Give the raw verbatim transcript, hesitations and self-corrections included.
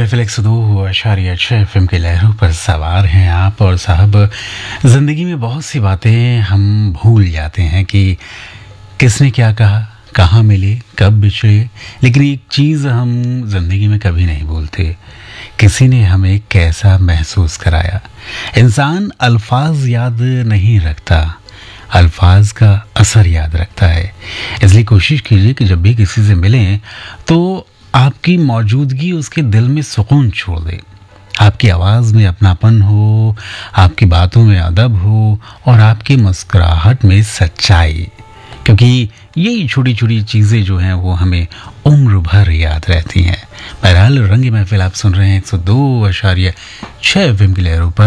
महफिल एक सौ दो अशारिया छः एफ एम के लहरों पर सवार हैं आप। और साहब, ज़िंदगी में बहुत सी बातें हम भूल जाते हैं कि किसने क्या कहा, कहाँ मिले, कब बिछड़े, लेकिन एक चीज़ हम ज़िंदगी में कभी नहीं भूलते, किसी ने हमें कैसा महसूस कराया। इंसान अल्फाज याद नहीं रखता, अल्फाज का असर याद रखता है। इसलिए कोशिश कीजिए कि जब भी किसी से मिलें तो आपकी मौजूदगी उसके दिल में सुकून छोड़ दे, आपकी आवाज़ में अपनापन हो, आपकी बातों में अदब हो और आपकी मुस्कुराहट में सच्चाई, क्योंकि यही छोटी छोटी चीज़ें जो हैं वो हमें उम्र भर याद रहती हैं। बहरहाल, रंग महफिल आप सुन रहे हैं एक सौ दो अशारिया छः एफ एम की लहरों पर।